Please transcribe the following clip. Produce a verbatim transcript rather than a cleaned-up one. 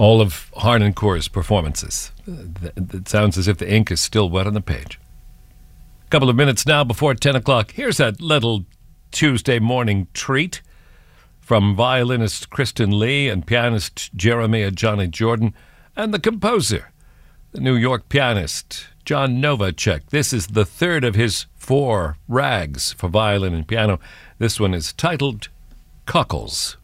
all of Harnoncourt's performances. It sounds as if the ink is still wet on the page. A couple of minutes now before ten o'clock. Here's a little Tuesday morning treat from violinist Kristen Lee and pianist Jeremiah Johnny Jordan and the composer, the New York pianist John Novacek. This is the third of his four rags for violin and piano. This one is titled Cockles.